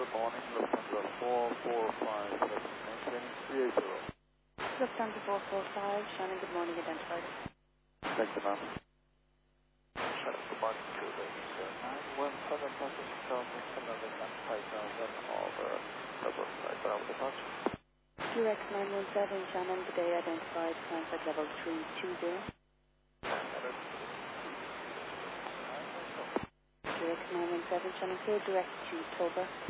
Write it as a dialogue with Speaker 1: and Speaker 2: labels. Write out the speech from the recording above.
Speaker 1: morning, Lufthansa 4457, maintaining 380.
Speaker 2: Lufthansa 445, Shannon, good morning, identified.
Speaker 1: Thank you, ma'am. Shannon, good morning, 217 passenger traveling Canada 95,000 over double flight ground departure.
Speaker 2: QX917, Shannon, good day, identified, transit level 320. QX917, Shannon, clear direct to Toba.